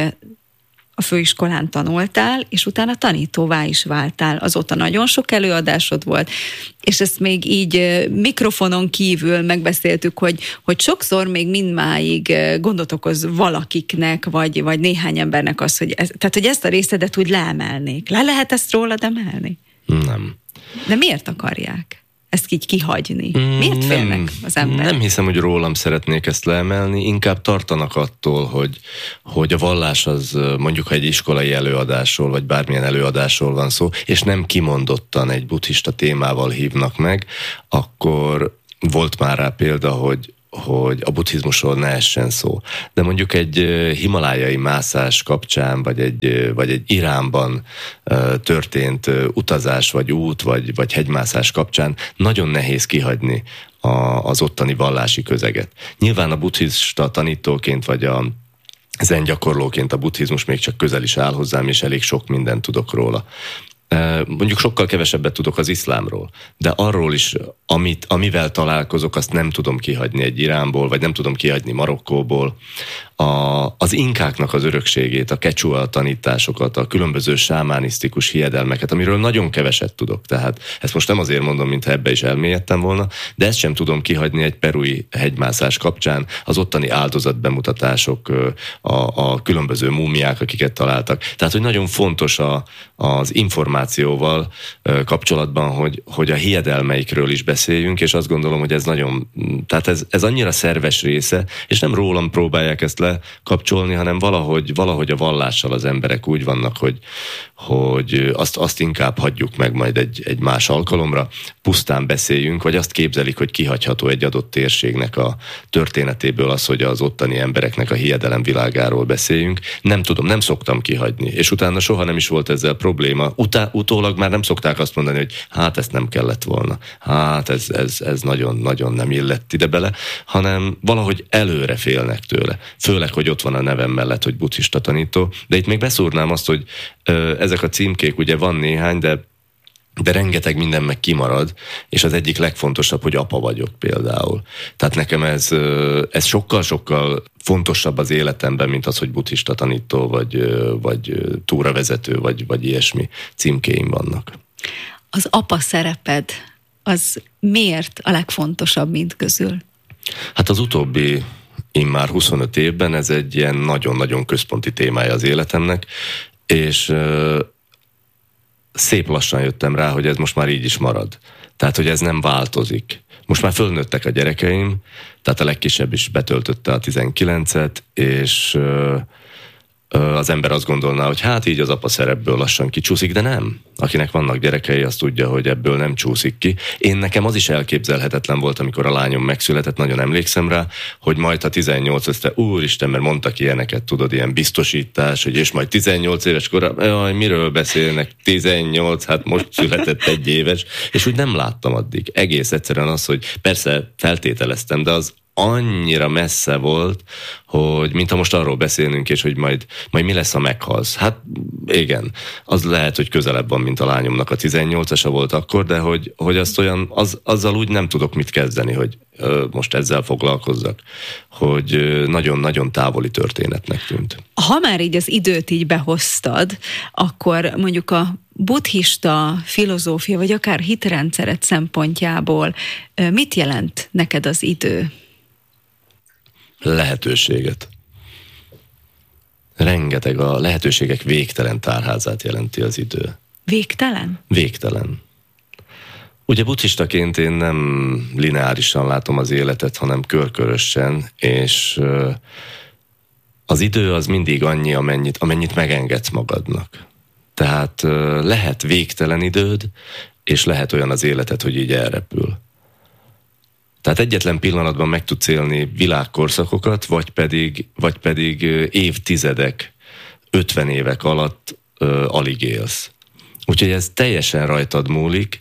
a főiskolán tanultál, és utána tanítóvá is váltál. Azóta nagyon sok előadásod volt, és ezt még így mikrofonon kívül megbeszéltük, hogy, hogy sokszor még mindmáig gondot okoz valakiknek, vagy, vagy néhány embernek az, hogy ez, tehát, hogy ezt a részedet úgy leemelnék. Le lehet ezt rólad emelni? Nem. De miért akarják ezt így kihagyni? Miért félnek nem, az emberek? Nem hiszem, hogy rólam szeretnék ezt leemelni, inkább tartanak attól, hogy, hogy a vallás az mondjuk, ha egy iskolai előadásról, vagy bármilyen előadásról van szó, és nem kimondottan egy buddhista témával hívnak meg, akkor volt már rá példa, hogy hogy a buddhizmusról ne essen szó. De mondjuk egy himalájai mászás kapcsán, vagy egy, vagy egy Iránban történt utazás, vagy út, vagy, vagy hegymászás kapcsán nagyon nehéz kihagyni a, az ottani vallási közeget. Nyilván a buddhista tanítóként, vagy a zen gyakorlóként a buddhizmus még csak közel is áll hozzám, és elég sok mindent tudok róla. Mondjuk sokkal kevesebbet tudok az iszlámról, de arról is, amit, amivel találkozok, azt nem tudom kihagyni egy Iránból, vagy nem tudom kihagyni Marokkóból. a, az inkáknak az örökségét, a kecsua tanításokat, a különböző sámánisztikus hiedelmeket, amiről nagyon keveset tudok. Tehát ezt most nem azért mondom, mintha ebbe is elmélyedtem volna, de ezt sem tudom kihagyni egy perui hegymászás kapcsán, az ottani áldozatbemutatások, a, a különböző múmiák, akiket találtak. Tehát, hogy nagyon fontos a, az információval kapcsolatban, hogy, hogy a hiedelmeikről is beszéljünk, és azt gondolom, hogy ez nagyon, tehát ez, ez annyira szerves része, és nem rólam próbálják ezt lekapcsolni, hanem valahogy, valahogy a vallással az emberek úgy vannak, hogy, hogy azt, azt inkább hagyjuk meg majd egy, egy más alkalomra, pusztán beszéljünk, vagy azt képzelik, hogy kihagyható egy adott térségnek a történetéből az, hogy az ottani embereknek a hiedelem világáról beszéljünk. Nem tudom, nem szoktam kihagyni, és utána soha nem is volt ezzel probléma. Utá, utólag már nem szokták azt mondani, hogy hát ezt nem kellett volna, hát ez, ez, ez nagyon, nagyon nem illett ide bele, hanem valahogy előre félnek tőle. Főleg, hogy ott van a nevem mellett, hogy buddhista tanító, de itt még beszúrnám azt, hogy ö, ezek a címkék, ugye van néhány, de de rengeteg minden meg kimarad, és az egyik legfontosabb, hogy apa vagyok például. Tehát nekem ez, ez sokkal-sokkal fontosabb az életemben, mint az, hogy buddhista tanító, vagy, vagy túravezető, vagy, vagy ilyesmi címkéim vannak. Az apa szereped, az miért a legfontosabb mind közül? Hát az utóbbi immár huszonöt évben ez egy ilyen nagyon-nagyon központi témája az életemnek, és szép lassan jöttem rá, hogy ez most már így is marad. Tehát, hogy ez nem változik. Most már fölnőttek a gyerekeim, tehát a legkisebb is betöltötte a tizenkilencet, és az ember azt gondolná, hogy hát így az apa szerepből lassan kicsúszik, de nem. Akinek vannak gyerekei, azt tudja, hogy ebből nem csúszik ki. Én nekem az is elképzelhetetlen volt, amikor a lányom megszületett, nagyon emlékszem rá, hogy majd ha tizennyolc össze, úristen, mert mondtak ilyeneket, tudod, ilyen biztosítás, hogy és majd tizennyolc éves korában, jaj, miről beszélnek, tizennyolc, hát most született egy éves, és úgy nem láttam addig. Egész egyszerűen az, hogy persze feltételeztem, de az annyira messze volt, hogy mintha most arról beszélnünk, és hogy majd, majd mi lesz, ha meghalsz. Hát igen, az lehet, hogy közelebb van, mint a lányomnak a tizennyolcasa volt akkor, de hogy, hogy azt olyan, az, azzal úgy nem tudok mit kezdeni, hogy ö, most ezzel foglalkozzak, hogy ö, nagyon-nagyon távoli történetnek tűnt. Ha már így az időt így behoztad, akkor mondjuk a buddhista filozófia, vagy akár hitrendszeret szempontjából mit jelent neked az idő? Lehetőséget. Rengeteg, a lehetőségek végtelen tárházát jelenti az idő. Végtelen? Végtelen. Ugye buddhistaként én nem lineárisan látom az életet, hanem körkörösen, és az idő az mindig annyi, amennyit, amennyit megengedsz magadnak. Tehát lehet végtelen időd, és lehet olyan az életed, hogy így elrepül. Tehát egyetlen pillanatban meg tudsz élni világkorszakokat, vagy pedig, vagy pedig évtizedek, ötven évek alatt ö, alig élsz. Úgyhogy ez teljesen rajtad múlik,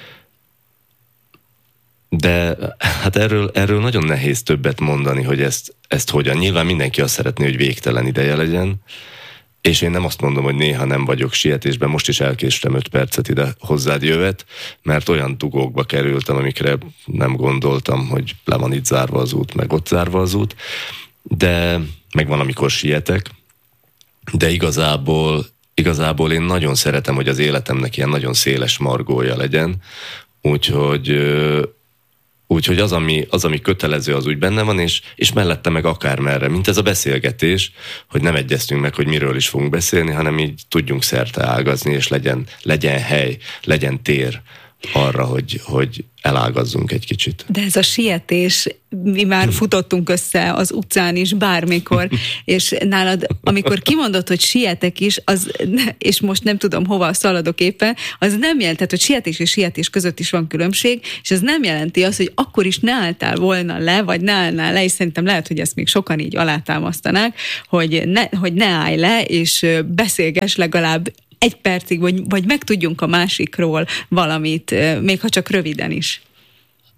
de hát erről, erről nagyon nehéz többet mondani, hogy ezt, ezt hogyan. Nyilván mindenki azt szeretné, hogy végtelen ideje legyen, és én nem azt mondom, hogy néha nem vagyok sietésben, most is elkéstem öt percet ide hozzád jövet, mert olyan dugókba kerültem, amikre nem gondoltam, hogy le van itt zárva az út, meg ott zárva az út, de meg van, amikor sietek, de igazából, igazából én nagyon szeretem, hogy az életemnek ilyen nagyon széles margója legyen, úgyhogy... Úgyhogy az ami, az, ami kötelező, az úgy benne van, és, és mellette meg akármerre, mint ez a beszélgetés, hogy nem egyeztünk meg, hogy miről is fogunk beszélni, hanem így tudjunk szerte ágazni, és legyen, legyen hely, legyen tér arra, hogy, hogy elágazzunk egy kicsit. De ez a sietés, mi már futottunk össze az utcán is bármikor, és nálad, amikor kimondod, hogy sietek is, az, és most nem tudom, hova szaladok éppen, az nem jelent, tehát, hogy sietés és sietés között is van különbség, és ez nem jelenti azt, hogy akkor is ne álltál volna le, vagy ne állnál le, és szerintem lehet, hogy ezt még sokan így alátámasztanák, hogy ne, hogy ne állj le, és beszélgess legalább egy percig, vagy, vagy megtudjunk a másikról valamit, még ha csak röviden is.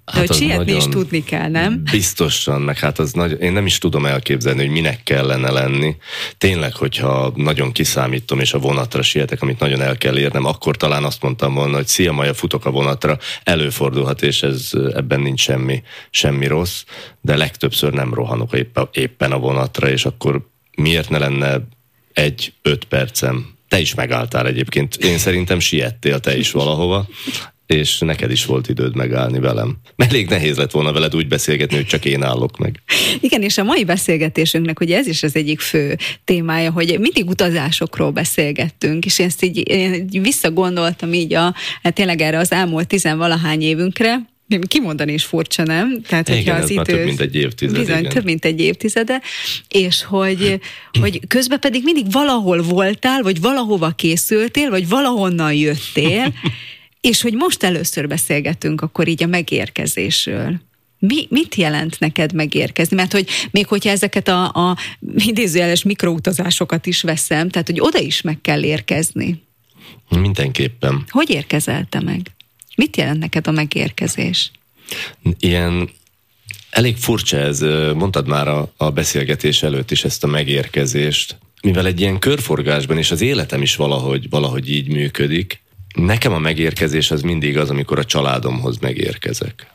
De hát hogy sietni is tudni kell, nem? Biztosan, meg hát az nagy, én nem is tudom elképzelni, hogy minek kellene lenni. Tényleg, hogyha nagyon kiszámítom, és a vonatra sietek, amit nagyon el kell érnem, akkor talán azt mondtam volna, hogy szia, Maja, futok a vonatra, előfordulhat, és ez, ebben nincs semmi, semmi rossz, de legtöbbször nem rohanok éppen, éppen a vonatra, és akkor miért ne lenne egy-öt percem? Te is megálltál egyébként. Én szerintem siettél te is valahova, és neked is volt időd megállni velem. Elég nehéz lett volna veled úgy beszélgetni, hogy csak én állok meg. Igen, és a mai beszélgetésünknek ugye ez is az egyik fő témája, hogy mindig utazásokról beszélgettünk, és én ezt így, én így visszagondoltam így a, hát tényleg erre az elmúlt tizenvalahány évünkre, kimondani is furcsa, nem? Tehát, igen, ez idő, már több mint egy évtized. Bizony, igen. több mint egy évtizede, és hogy, hogy közben pedig mindig valahol voltál, vagy valahova készültél, vagy valahonnan jöttél, és hogy most először beszélgetünk akkor így a megérkezésről. Mi, mit jelent neked megérkezni? Mert hogy még hogyha ezeket a, a idézőjeles mikroutazásokat is veszem, tehát hogy oda is meg kell érkezni. Mindenképpen. Hogy érkezel te meg? Mit jelent neked a megérkezés? Ilyen elég furcsa ez, mondtad már a, a beszélgetés előtt is ezt a megérkezést, mivel egy ilyen körforgásban, és az életem is valahogy, valahogy így működik. Nekem a megérkezés az mindig az, amikor a családomhoz megérkezek.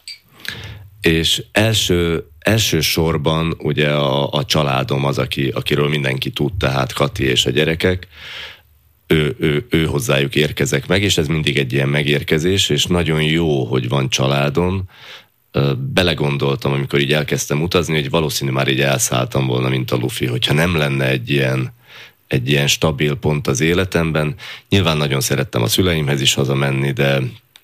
És első, első sorban ugye a, a családom az, aki, akiről mindenki tud, tehát Kati és a gyerekek, Ő, ő, ő hozzájuk érkezek meg, és ez mindig egy ilyen megérkezés, és nagyon jó, hogy van családom. Belegondoltam, amikor így elkezdtem utazni, hogy valószínű már így elszálltam volna, mint a lufi, hogyha nem lenne egy ilyen, egy ilyen stabil pont az életemben. Nyilván nagyon szerettem a szüleimhez is hazamenni, de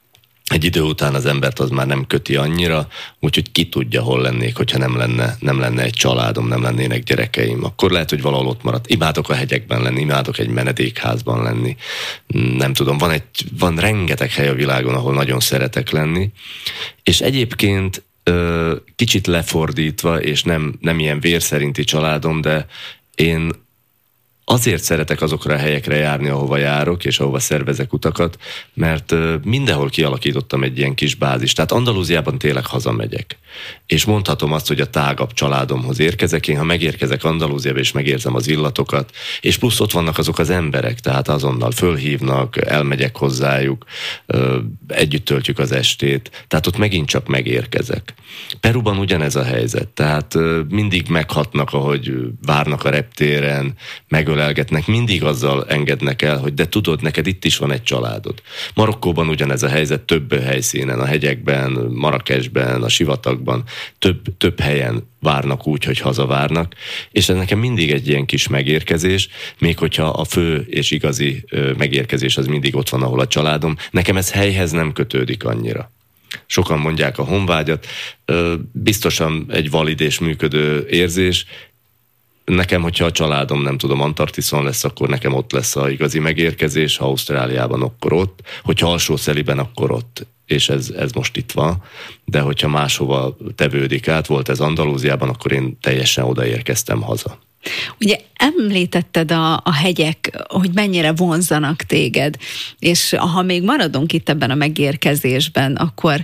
egy idő után az embert az már nem köti annyira, úgyhogy ki tudja, hol lennék, hogyha nem lenne, nem lenne egy családom, nem lennének gyerekeim. Akkor lehet, hogy valahol ott maradt. Imádok a hegyekben lenni, imádok egy menedékházban lenni. Nem tudom, van, egy, van rengeteg hely a világon, ahol nagyon szeretek lenni. És egyébként kicsit lefordítva, és nem, nem ilyen vérszerinti családom, de én azért szeretek azokra a helyekre járni, ahova járok, és ahova szervezek utakat, mert mindenhol kialakítottam egy ilyen kis bázist. Tehát Andalúziában tényleg hazamegyek. És mondhatom azt, hogy a tágabb családomhoz érkezek. Én, ha megérkezek Andalúziába, és megérzem az illatokat, és plusz ott vannak azok az emberek, tehát azonnal fölhívnak, elmegyek hozzájuk, együtt töltjük az estét. Tehát ott megint csak megérkezek. Peruban ugyanez a helyzet. Tehát mindig meghatnak, ahogy várnak a reptéren, megölelgetnek, mindig azzal engednek el, hogy de tudod, neked itt is van egy családod. Marokkóban ugyanez a helyzet több helyszínen, a hegyekben, Marrakesben, a sivatagban, több, több helyen várnak úgy, hogy hazavárnak, és ez nekem mindig egy ilyen kis megérkezés, még hogyha a fő és igazi megérkezés az mindig ott van, ahol a családom. Nekem ez helyhez nem kötődik annyira. Sokan mondják a honvágyat, biztosan egy valid és működő érzés. Nekem, hogyha a családom, nem tudom, Antarktiszon lesz, akkor nekem ott lesz az igazi megérkezés, ha Ausztráliában, akkor ott, hogyha Alsó-Szeliben, akkor ott, és ez, ez most itt van, de hogyha máshova tevődik át, volt ez Andalúziában, akkor én teljesen odaérkeztem haza. Ugye említetted a, a hegyek, hogy mennyire vonzanak téged, és ha még maradunk itt ebben a megérkezésben, akkor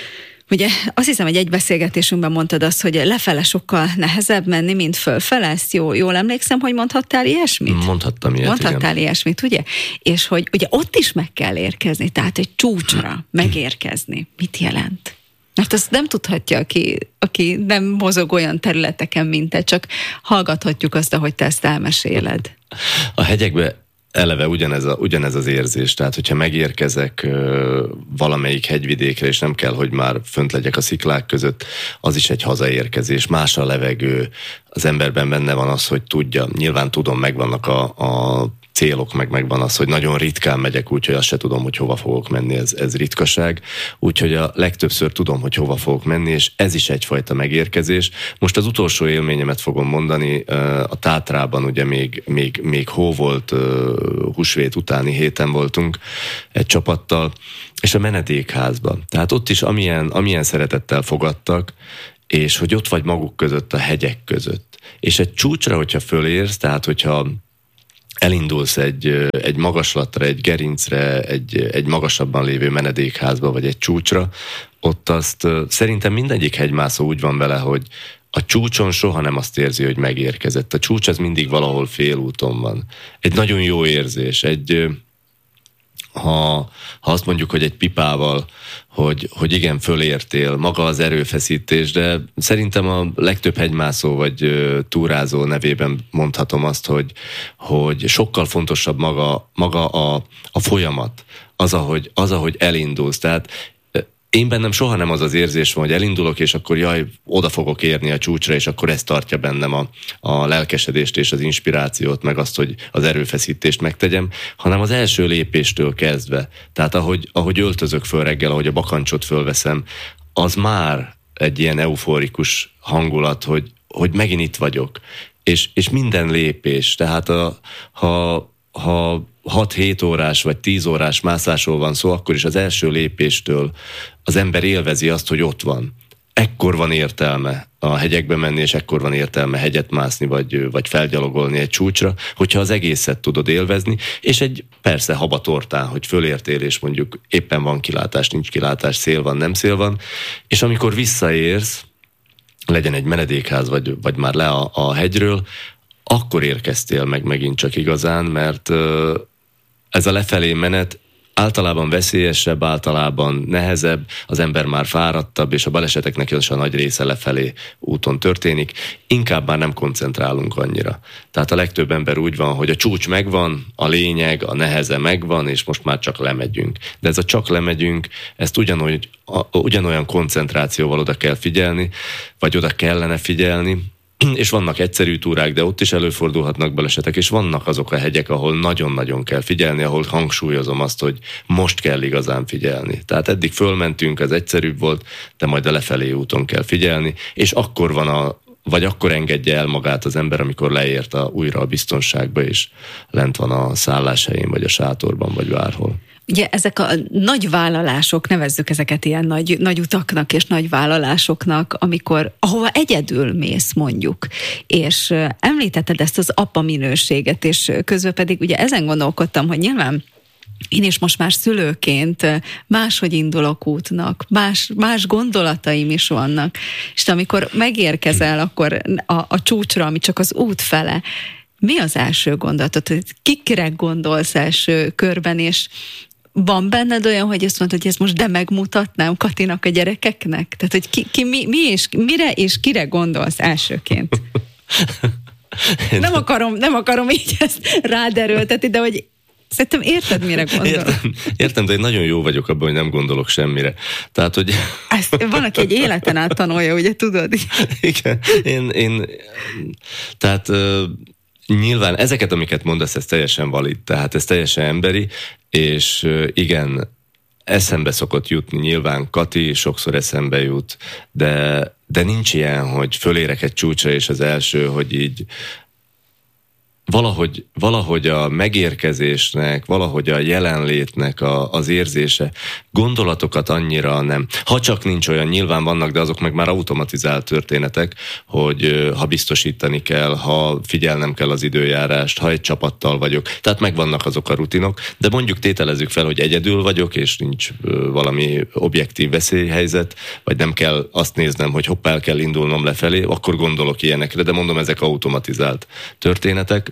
ugye azt hiszem, hogy egy beszélgetésünkben mondtad azt, hogy lefele sokkal nehezebb menni, mint fölfele. Ezt jó, jól emlékszem, hogy mondhattál ilyesmit? Mondhattam ilyet, Mondhattál igen. ilyesmit, ugye? És hogy ugye ott is meg kell érkezni, tehát egy csúcsra megérkezni. Mit jelent? Mert azt nem tudhatja, aki, aki nem mozog olyan területeken, mint te, csak hallgathatjuk azt, ahogy te ezt elmeséled. A hegyekbe eleve ugyanez, a, ugyanez az érzés, tehát hogyha megérkezek ö, valamelyik hegyvidékre, és nem kell, hogy már fönt legyek a sziklák között, az is egy hazaérkezés, más a levegő, az emberben benne van az, hogy tudja, nyilván tudom, megvannak a, a célok, meg megvan az, hogy nagyon ritkán megyek, úgyhogy azt se tudom, hogy hova fogok menni, ez, ez ritkaság. Úgyhogy a legtöbbször tudom, hogy hova fogok menni, és ez is egyfajta megérkezés. Most az utolsó élményemet fogom mondani, a Tátrában ugye még, még, még hó volt, húsvét utáni héten voltunk egy csapattal, és a menedékházban. Tehát ott is amilyen, amilyen szeretettel fogadtak, és hogy ott vagy maguk között, a hegyek között. És egy csúcsra, hogyha fölérsz, tehát hogyha elindulsz egy, egy magaslatra, egy gerincre, egy, egy magasabban lévő menedékházba, vagy egy csúcsra, ott azt szerintem mindegyik hegymászó úgy van vele, hogy a csúcson soha nem azt érzi, hogy megérkezett. A csúcs az mindig valahol félúton van. Egy nagyon jó érzés, egy... Ha, ha azt mondjuk, hogy egy pipával, hogy, hogy igen, fölértél, maga az erőfeszítés, de szerintem a legtöbb hegymászó vagy uh, túrázó nevében mondhatom azt, hogy, hogy sokkal fontosabb maga, maga a, a folyamat, az ahogy, az, ahogy elindulsz. Tehát én bennem soha nem az az érzés van, hogy elindulok, és akkor jaj, oda fogok érni a csúcsra, és akkor ez tartja bennem a, a lelkesedést és az inspirációt, meg azt, hogy az erőfeszítést megtegyem, hanem az első lépéstől kezdve. Tehát ahogy, ahogy öltözök föl reggel, ahogy a bakancsot fölveszem, az már egy ilyen euforikus hangulat, hogy, hogy megint itt vagyok. És, és minden lépés, tehát a, ha, ha hat-hét órás vagy tíz órás mászásról van szó, akkor is az első lépéstől az ember élvezi azt, hogy ott van. Ekkor van értelme a hegyekbe menni, és ekkor van értelme hegyet mászni, vagy, vagy felgyalogolni egy csúcsra, hogyha az egészet tudod élvezni, és egy persze habatortán, hogy fölértél, és mondjuk éppen van kilátás, nincs kilátás, szél van, nem szél van, és amikor visszaérsz, legyen egy menedékház, vagy, vagy már le a, a hegyről, akkor érkeztél meg megint csak igazán, mert ez a lefelé menet általában veszélyesebb, általában nehezebb, az ember már fáradtabb, és a baleseteknek is a nagy része lefelé úton történik. Inkább már nem koncentrálunk annyira. Tehát a legtöbb ember úgy van, hogy a csúcs megvan, a lényeg, a neheze megvan, és most már csak lemegyünk. De ez a csak lemegyünk, ezt ugyanúgy, a, ugyanolyan koncentrációval oda kell figyelni, vagy oda kellene figyelni, és vannak egyszerű túrák, de ott is előfordulhatnak balesetek, és vannak azok a hegyek, ahol nagyon-nagyon kell figyelni, ahol hangsúlyozom azt, hogy most kell igazán figyelni. Tehát eddig fölmentünk, ez egyszerűbb volt, de majd a lefelé úton kell figyelni, és akkor van a, vagy akkor engedje el magát az ember, amikor leért a, újra a biztonságba, és lent van a szálláshelyén, vagy a sátorban, vagy bárhol. Ugye ezek a nagy vállalások, nevezzük ezeket ilyen nagy, nagy utaknak és nagy vállalásoknak, amikor, ahova egyedül mész mondjuk, és említetted ezt az apa minőséget, és közben pedig ugye ezen gondolkodtam, hogy nyilván én is most már szülőként máshogy indulok útnak, más, más gondolataim is vannak, és amikor megérkezel akkor a, a csúcsra, ami csak az út fele, mi az első gondolatot, hogy kikre gondolsz első körben, és van benned olyan, hogy azt mondod, hogy ezt most de megmutatnám Katinak a gyerekeknek? Tehát, hogy ki, ki mi, mi és, mire és kire gondolsz elsőként? Nem akarom, nem akarom így ezt rád erőltetni, de hogy szerintem érted, mire gondolok. Értem, értem, de én nagyon jó vagyok abban, hogy nem gondolok semmire. Tehát, hogy... Ezt van, aki egy életen át tanulja, ugye tudod? Igen, én, én tehát... Nyilván ezeket, amiket mondasz, ez teljesen valid, tehát ez teljesen emberi, és igen, eszembe szokott jutni nyilván, Kati sokszor eszembe jut, de, de nincs ilyen, hogy fölérek egy csúcsra, és az első, hogy így valahogy, valahogy a megérkezésnek, valahogy a jelenlétnek a, az érzése, gondolatokat annyira nem. Ha csak nincs olyan, nyilván vannak, de azok meg már automatizált történetek, hogy ha biztosítani kell, ha figyelnem kell az időjárást, ha egy csapattal vagyok. Tehát megvannak azok a rutinok, de mondjuk tételezzük fel, hogy egyedül vagyok, és nincs valami objektív veszélyhelyzet, vagy nem kell azt néznem, hogy hoppá, el kell indulnom lefelé, akkor gondolok ilyenekre, de mondom, ezek automatizált történetek.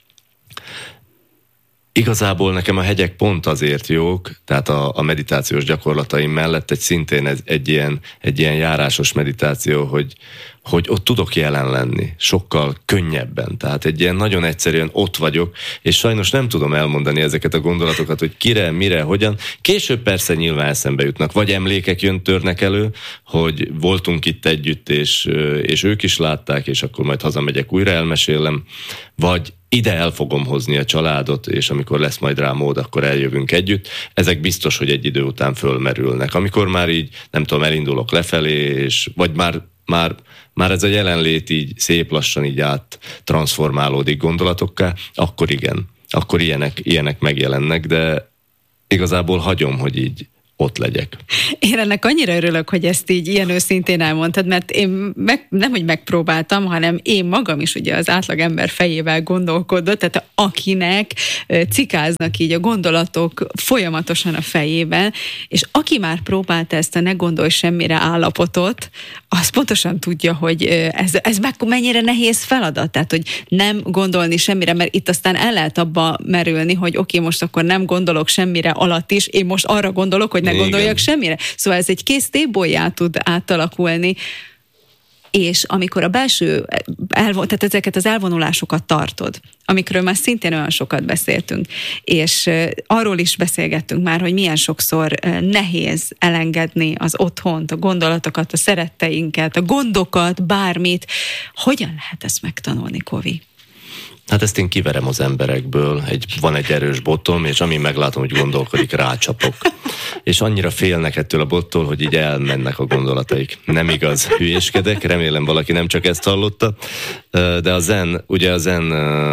Igazából nekem a hegyek pont azért jók, tehát a, a meditációs gyakorlataim mellett egy szintén egy, egy, ilyen, egy ilyen járásos meditáció, hogy, hogy ott tudok jelen lenni, sokkal könnyebben. Tehát egy ilyen nagyon egyszerűen ott vagyok, és sajnos nem tudom elmondani ezeket a gondolatokat, hogy kire, mire, hogyan. Később persze nyilván eszembe jutnak, vagy emlékek jön, törnek elő, hogy voltunk itt együtt, és, és ők is látták, és akkor majd hazamegyek, újra elmesélem, vagy ide el fogom hozni a családot, és amikor lesz majd rá mód, akkor eljövünk együtt. Ezek biztos, hogy egy idő után fölmerülnek. Amikor már így, nem tudom, elindulok lefelé, és vagy már, már, már ez a jelenlét így szép lassan így át transformálódik gondolatokká, akkor igen, akkor ilyenek, ilyenek megjelennek, de igazából hagyom, hogy így ott legyek. Én ennek annyira örülök, hogy ezt így ilyen őszintén elmondtad, mert én meg, nem, hogy megpróbáltam, hanem én magam is ugye az átlagember fejével gondolkodott, tehát akinek cikáznak így a gondolatok folyamatosan a fejében, és aki már próbálta ezt a ne gondolj semmire állapotot, az pontosan tudja, hogy ez, ez mennyire nehéz feladat, tehát hogy nem gondolni semmire, mert itt aztán el lehet abba merülni, hogy oké, okay, most akkor nem gondolok semmire alatt is, én most arra gondolok, hogy ne Igen. gondoljak semmire. Szóval ez egy kész tébollyá tud átalakulni, és amikor a belső, elvon, tehát ezeket az elvonulásokat tartod, amikről már szintén olyan sokat beszéltünk, és arról is beszélgettünk már, hogy milyen sokszor nehéz elengedni az otthont, a gondolatokat, a szeretteinket, a gondokat, bármit. Hogyan lehet ezt megtanulni, Kovi? Hát ezt én kiverem az emberekből, egy, van egy erős botom, és amin meglátom, hogy gondolkodik, rácsapok. És annyira félnek ettől a bottól, hogy így elmennek a gondolataik. Nem igaz, hülyéskedek, remélem valaki nem csak ezt hallotta, de a zen, ugye a zen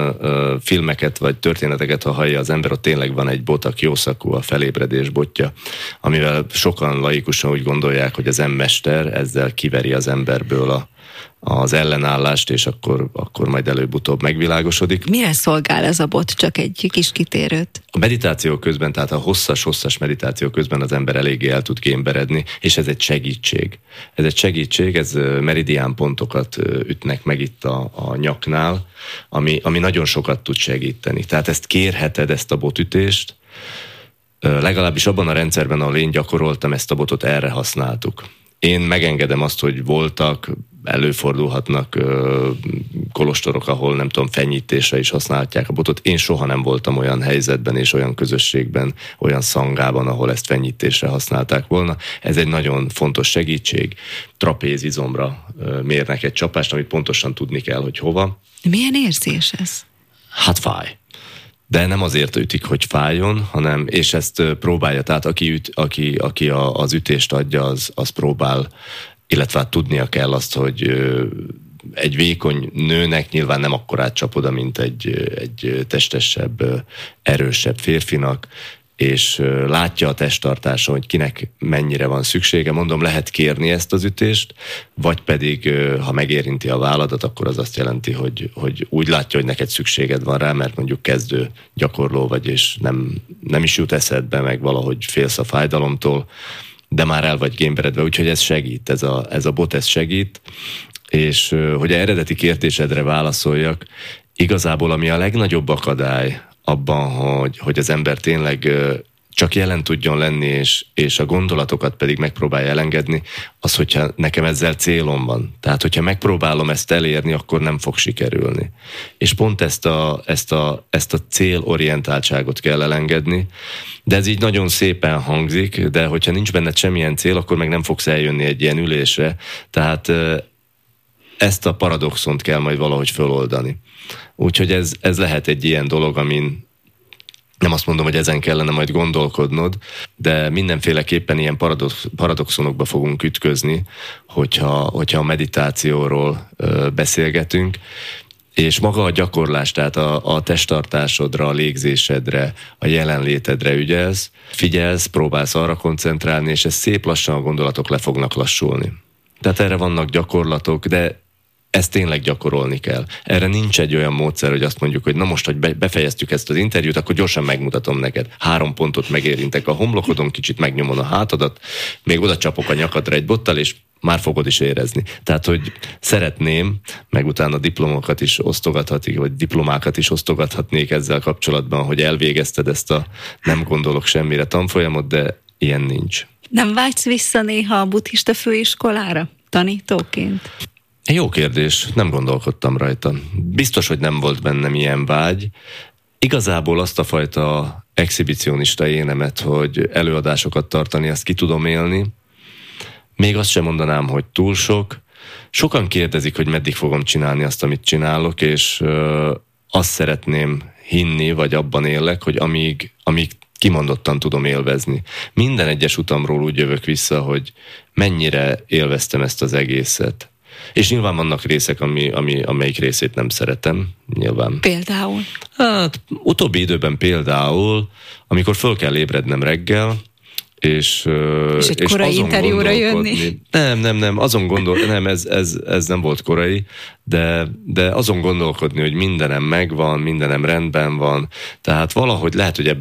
filmeket vagy történeteket, ha hallja az ember, ott tényleg van egy bot, a kyosaku, a felébredés botja, amivel sokan laikusan úgy gondolják, hogy a zen mester ezzel kiveri az emberből a az ellenállást, és akkor, akkor majd előbb-utóbb megvilágosodik. Mire szolgál ez a bot? Csak egy kis kitérőt. A meditáció közben, tehát a hosszas-hosszas meditáció közben az ember eléggé el tud gémberedni, és ez egy segítség. Ez egy segítség, ez meridián pontokat ütnek meg itt a, a nyaknál, ami, ami nagyon sokat tud segíteni. Tehát ezt kérheted, ezt a botütést, legalábbis abban a rendszerben, ahol én gyakoroltam, ezt a botot erre használtuk. Én megengedem azt, hogy voltak, előfordulhatnak ö, kolostorok, ahol nem tudom, fenyítésre is használhatják a botot. Én soha nem voltam olyan helyzetben és olyan közösségben, olyan szangában, ahol ezt fenyítésre használták volna. Ez egy nagyon fontos segítség. Trapézizomra ö, mérnek egy csapást, amit pontosan tudni kell, hogy hova. Milyen érzés ez? Hát fáj. De nem azért ütik, hogy fájjon, hanem, és ezt próbálja, tehát aki, üt, aki, aki a, az ütést adja, az, az próbál, illetve hát tudnia kell azt, hogy egy vékony nőnek nyilván nem akkorát csap oda, mint egy, egy testesebb, erősebb férfinak, és látja a testtartása, hogy kinek mennyire van szüksége. Mondom, lehet kérni ezt az ütést, vagy pedig, ha megérinti a válladat, akkor az azt jelenti, hogy, hogy úgy látja, hogy neked szükséged van rá, mert mondjuk kezdő gyakorló vagy, és nem, nem is jut eszedbe, meg valahogy félsz a fájdalomtól, de már el vagy gémberedve, úgyhogy ez segít, ez a, ez a bot, ez segít, és hogy a eredeti kérdésedre válaszoljak, igazából ami a legnagyobb akadály abban, hogy, hogy az ember tényleg csak jelen tudjon lenni, és, és a gondolatokat pedig megpróbálja elengedni, az, hogyha nekem ezzel célom van. Tehát, hogyha megpróbálom ezt elérni, akkor nem fog sikerülni. És pont ezt a, ezt a, ezt a célorientáltságot kell elengedni, de ez így nagyon szépen hangzik, de hogyha nincs benned semmilyen cél, akkor meg nem fogsz eljönni egy ilyen ülésre. Tehát ezt a paradoxont kell majd valahogy föloldani. Úgyhogy ez, ez lehet egy ilyen dolog, amin nem azt mondom, hogy ezen kellene majd gondolkodnod, de mindenféleképpen ilyen paradox, paradoxonokba fogunk ütközni, hogyha, hogyha a meditációról ö, beszélgetünk, és maga a gyakorlás, tehát a, a testtartásodra, a légzésedre, a jelenlétedre ügyelsz, figyelsz, próbálsz arra koncentrálni, és ez szép lassan a gondolatok le fognak lassulni. Tehát erre vannak gyakorlatok, de ezt tényleg gyakorolni kell. Erre nincs egy olyan módszer, hogy azt mondjuk, hogy na most, hogy befejeztük ezt az interjút, akkor gyorsan megmutatom neked. Három pontot megérintek a homlokodon, kicsit megnyomon a hátadat, még oda csapok a nyakadra egy bottal, és már fogod is érezni. Tehát, hogy szeretném, meg utána diplomokat is osztogathatik, vagy diplomákat is osztogathatnék ezzel kapcsolatban, hogy elvégezted ezt a nem gondolok semmire tanfolyamot, de ilyen nincs. Nem vágysz vissza néha a buddhista főiskolára tanítóként? Jó kérdés, nem gondolkodtam rajta. Biztos, hogy nem volt bennem ilyen vágy. Igazából azt a fajta exhibicionista énemet, hogy előadásokat tartani, azt ki tudom élni. Még azt sem mondanám, hogy túl sok. Sokan kérdezik, hogy meddig fogom csinálni azt, amit csinálok, és ö, azt szeretném hinni, vagy abban élek, hogy amíg, amíg kimondottan tudom élvezni. Minden egyes utamról úgy jövök vissza, hogy mennyire élveztem ezt az egészet. És nyilván vannak részek, ami, ami, amelyik részét nem szeretem, nyilván. Például? Hát, utóbbi időben például, amikor föl kell ébrednem reggel, És, és egy és korai interjúra jönni? Nem, nem, nem, azon gondol, nem, ez, ez, ez nem volt korai, de, de azon gondolkodni, hogy mindenem megvan, mindenem rendben van, tehát valahogy lehet, hogy